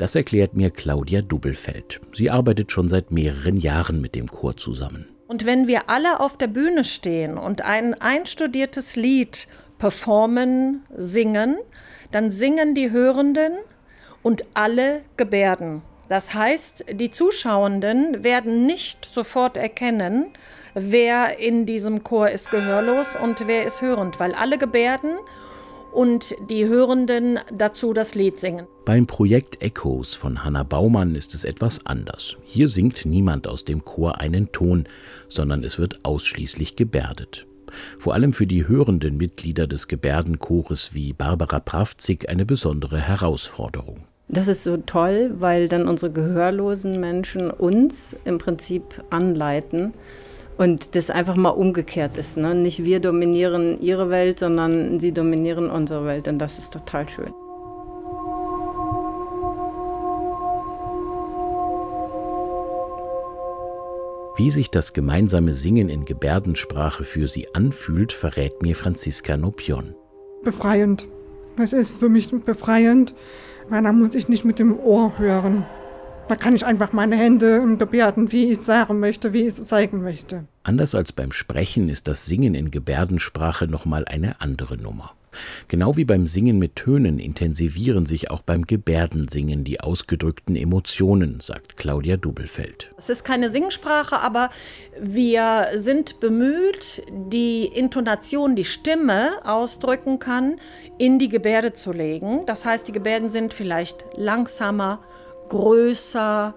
Das erklärt mir Claudia Dubbelfeld. Sie arbeitet schon seit mehreren Jahren mit dem Chor zusammen. Und wenn wir alle auf der Bühne stehen und ein einstudiertes Lied performen, singen, dann singen die Hörenden und alle Gebärden. Das heißt, die Zuschauenden werden nicht sofort erkennen, wer in diesem Chor ist gehörlos und wer ist hörend, weil alle Gebärden und die Hörenden dazu das Lied singen. Beim Projekt Echoes von Hanna Baumann ist es etwas anders. Hier singt niemand aus dem Chor einen Ton, sondern es wird ausschließlich gebärdet. Vor allem für die hörenden Mitglieder des Gebärdenchores wie Barbara Pravcik eine besondere Herausforderung. Das ist so toll, weil dann unsere gehörlosen Menschen uns im Prinzip anleiten. Und das einfach mal umgekehrt ist. Ne? Nicht wir dominieren ihre Welt, sondern sie dominieren unsere Welt. Und das ist total schön. Wie sich das gemeinsame Singen in Gebärdensprache für sie anfühlt, verrät mir Franziska Nopion. Befreiend. Es ist für mich befreiend, weil dann muss ich nicht mit dem Ohr hören. Da kann ich einfach meine Hände gebärden, wie ich sagen möchte, wie ich es zeigen möchte. Anders als beim Sprechen ist das Singen in Gebärdensprache nochmal eine andere Nummer. Genau wie beim Singen mit Tönen intensivieren sich auch beim Gebärdensingen die ausgedrückten Emotionen, sagt Claudia Dubbelfeld. Es ist keine Singsprache, aber wir sind bemüht, die Intonation, die Stimme ausdrücken kann, in die Gebärde zu legen. Das heißt, die Gebärden sind vielleicht langsamer, größer,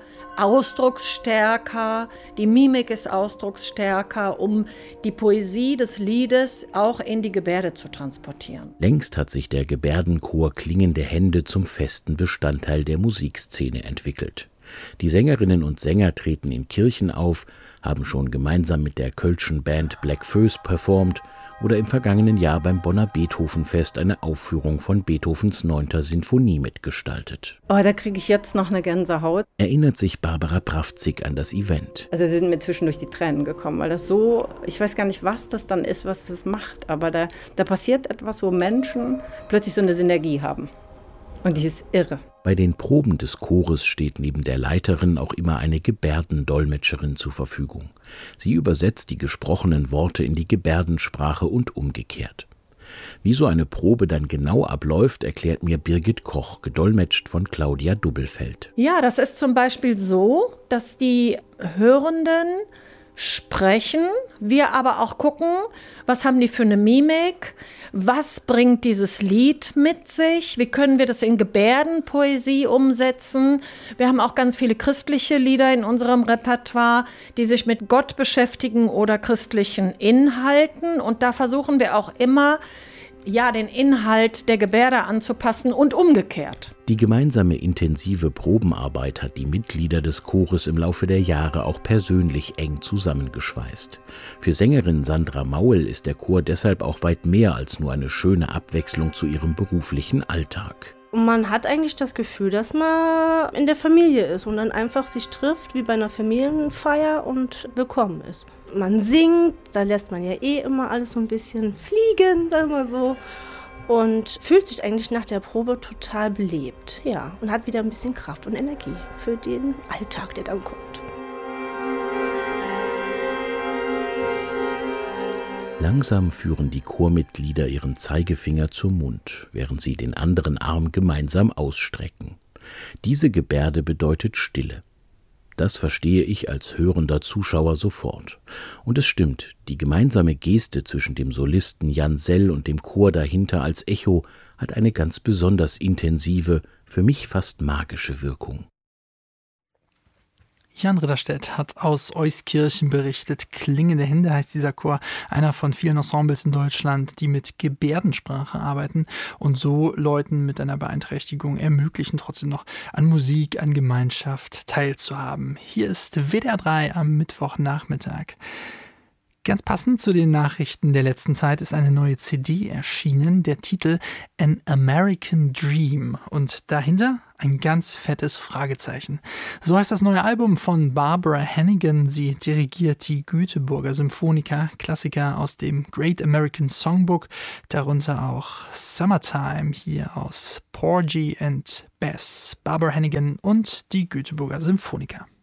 ausdrucksstärker, die Mimik ist ausdrucksstärker, um die Poesie des Liedes auch in die Gebärde zu transportieren. Längst hat sich der Gebärdenchor Klingende Hände zum festen Bestandteil der Musikszene entwickelt. Die Sängerinnen und Sänger treten in Kirchen auf, haben schon gemeinsam mit der kölschen Band Black Föß performt oder im vergangenen Jahr beim Bonner Beethovenfest eine Aufführung von Beethovens 9. Sinfonie mitgestaltet. Oh, da kriege ich jetzt noch eine Gänsehaut. Erinnert sich Barbara Pravcik an das Event. Also sind mir zwischendurch die Tränen gekommen, weil das so, ich weiß gar nicht, was das dann ist, was das macht, aber da passiert etwas, wo Menschen plötzlich so eine Synergie haben. Und die ist irre. Bei den Proben des Chores steht neben der Leiterin auch immer eine Gebärdendolmetscherin zur Verfügung. Sie übersetzt die gesprochenen Worte in die Gebärdensprache und umgekehrt. Wie so eine Probe dann genau abläuft, erklärt mir Birgit Koch, gedolmetscht von Claudia Dubbelfeld. Ja, das ist zum Beispiel so, dass die Hörenden sprechen, wir aber auch gucken, was haben die für eine Mimik, was bringt dieses Lied mit sich, wie können wir das in Gebärdenpoesie umsetzen. Wir haben auch ganz viele christliche Lieder in unserem Repertoire, die sich mit Gott beschäftigen oder christlichen Inhalten, und da versuchen wir auch immer, den Inhalt der Gebärde anzupassen und umgekehrt. Die gemeinsame intensive Probenarbeit hat die Mitglieder des Chores im Laufe der Jahre auch persönlich eng zusammengeschweißt. Für Sängerin Sandra Maul ist der Chor deshalb auch weit mehr als nur eine schöne Abwechslung zu ihrem beruflichen Alltag. Und man hat eigentlich das Gefühl, dass man in der Familie ist und dann einfach sich trifft, wie bei einer Familienfeier, und willkommen ist. Man singt, da lässt man ja immer alles so ein bisschen fliegen, sagen wir so. Und fühlt sich eigentlich nach der Probe total belebt. Ja, und hat wieder ein bisschen Kraft und Energie für den Alltag, der dann kommt. Langsam führen die Chormitglieder ihren Zeigefinger zum Mund, während sie den anderen Arm gemeinsam ausstrecken. Diese Gebärde bedeutet Stille. Das verstehe ich als hörender Zuschauer sofort. Und es stimmt, die gemeinsame Geste zwischen dem Solisten Jan Sell und dem Chor dahinter als Echo hat eine ganz besonders intensive, für mich fast magische Wirkung. Jan Ritterstedt hat aus Euskirchen berichtet. Klingende Hände heißt dieser Chor, einer von vielen Ensembles in Deutschland, die mit Gebärdensprache arbeiten und so Leuten mit einer Beeinträchtigung ermöglichen, trotzdem noch an Musik, an Gemeinschaft teilzuhaben. Hier ist WDR 3 am Mittwochnachmittag. Ganz passend zu den Nachrichten der letzten Zeit ist eine neue CD erschienen, der Titel An American Dream. Und dahinter ein ganz fettes Fragezeichen. So heißt das neue Album von Barbara Hannigan. Sie dirigiert die Göteborger Symphoniker, Klassiker aus dem Great American Songbook, darunter auch Summertime hier aus Porgy and Bess, Barbara Hannigan und die Göteborger Symphoniker.